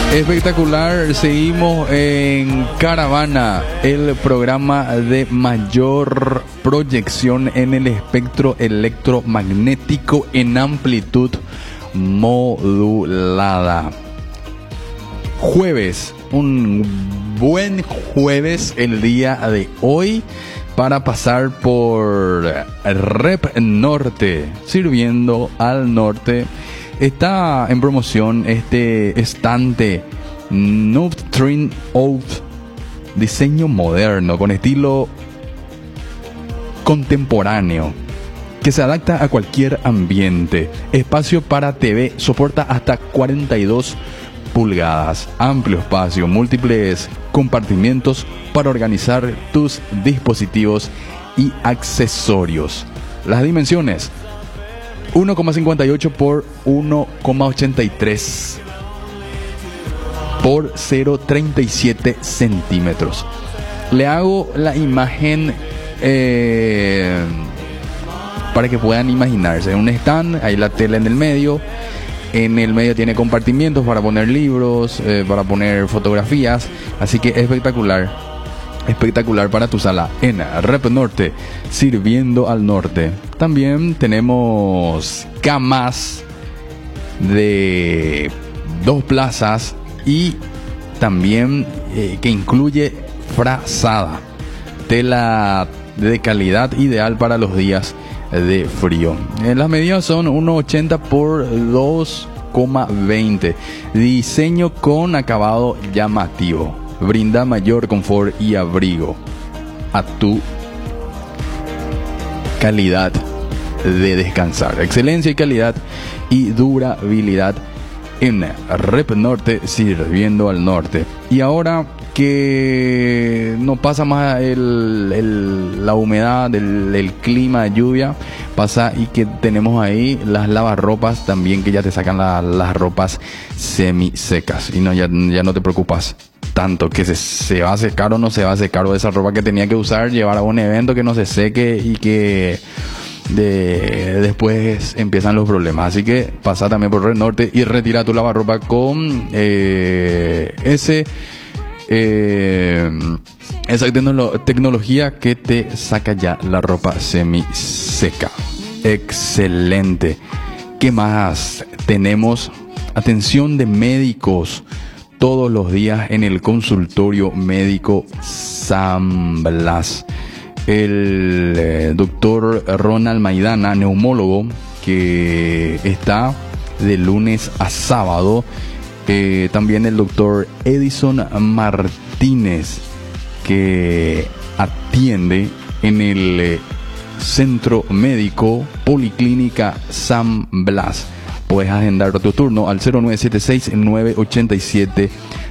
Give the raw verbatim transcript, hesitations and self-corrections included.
Espectacular, seguimos en Caravana, el programa de mayor proyección en el espectro electromagnético en amplitud modulada. Jueves, un buen jueves el día de hoy para pasar por Rep Norte, sirviendo al norte. Está en promoción este estante Nuptrin Out, diseño moderno con estilo contemporáneo que se adapta a cualquier ambiente. Espacio para T V, soporta hasta cuarenta y dos pulgadas, amplio espacio, múltiples compartimientos para organizar tus dispositivos y accesorios. Las dimensiones: uno coma cincuenta y ocho por uno coma ochenta y tres por cero coma treinta y siete centímetros. Le hago la imagen eh, para que puedan imaginarse. Un stand, hay la tela en el medio. En el medio tiene compartimientos para poner libros, eh, para poner fotografías. Así que espectacular. Espectacular para tu sala en Rep Norte, sirviendo al norte. También tenemos camas de dos plazas y también eh, que incluye frazada, tela de calidad ideal para los días de frío. Eh, las medidas son uno coma ochenta por dos coma veinte. Diseño con acabado llamativo. Brinda mayor confort y abrigo a tu calidad de descansar. Excelencia y calidad y durabilidad en Rep Norte, sirviendo al norte. Y ahora que no pasa más el, el, la humedad, el, el clima de lluvia, pasa y que tenemos ahí las lavarropas también, que ya te sacan la, las ropas semi secas y no, ya, ya no te preocupas tanto que se, se va a secar o no se va a secar, o esa ropa que tenía que usar, llevar a un evento que no se seque y que de, después empiezan los problemas. Así que pasa también por Red Norte y retira tu lavarropa con eh, ese eh, esa tecno- tecnología que te saca ya la ropa semi seca. Excelente. ¿Qué más tenemos? Atención de médicos todos los días en el consultorio médico San Blas. El eh, doctor Ronald Maidana, neumólogo, que está de lunes a sábado. Eh, también el doctor Edison Martínez, que atiende en el eh, Centro Médico Policlínica San Blas. Puedes agendar tu turno al cero nueve siete seis nueve ocho siete